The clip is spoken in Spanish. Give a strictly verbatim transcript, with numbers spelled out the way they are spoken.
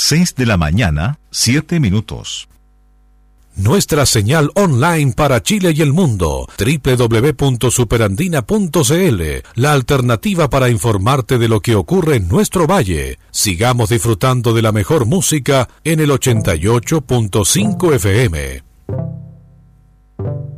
seis de la mañana, siete minutos. Nuestra señal online para Chile y el mundo, doble u doble u doble u punto superandina punto c l, la alternativa para informarte de lo que ocurre en nuestro valle. Sigamos disfrutando de la mejor música en el ochenta y ocho punto cinco F M.